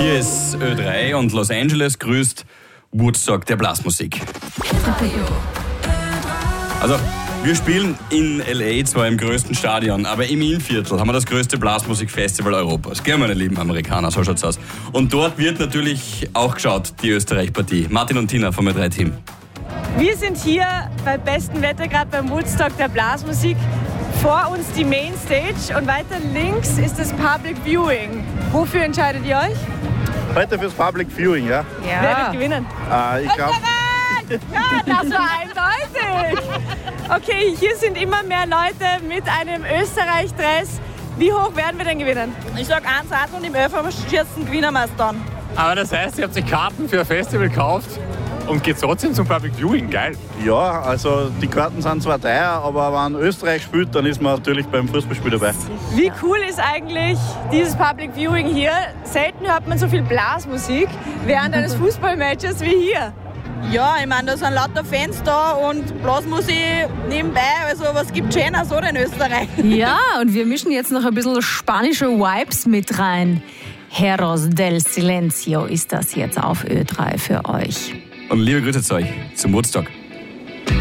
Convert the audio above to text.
Hier ist Ö3 und Los Angeles grüßt Woodstock der Blasmusik. Also, wir spielen in L.A. zwar im größten Stadion, aber im Innviertel haben wir das größte Blasmusikfestival Europas. Gell, meine lieben Amerikaner, so schaut's aus. Und dort wird natürlich auch geschaut, die Österreich-Partie. Martin und Tina vom Ö3-Team. Wir sind hier bei bestem Wetter, gerade beim Woodstock der Blasmusik. Vor uns die Mainstage und weiter links ist das Public Viewing. Wofür entscheidet ihr euch? Heute fürs Public Viewing, ja? Wer wird gewinnen? Ich glaube... Ja, das war eindeutig. Okay, hier sind immer mehr Leute mit einem Österreich-Dress. Wie hoch werden wir denn gewinnen? Ich sag 1-1 und im Elferschießen gewinnen wir es dann. Aber das heißt, ihr habt euch Karten für ein Festival gekauft und geht trotzdem zum Public Viewing, geil. Ja, also die Karten sind zwar teuer, aber wenn Österreich spielt, dann ist man natürlich beim Fußballspiel dabei. Wie cool ist eigentlich dieses Public Viewing hier? Selten hört man so viel Blasmusik während eines Fußballmatches wie hier. Ja, ich meine, da sind lauter Fans da und Blasmusik nebenbei, also was gibt schöner so in Österreich? Ja, und wir mischen jetzt noch ein bisschen spanische Vibes mit rein. Heros del Silencio ist das jetzt auf Ö3 für euch. Und liebe Grüße zu euch zum Woodstock.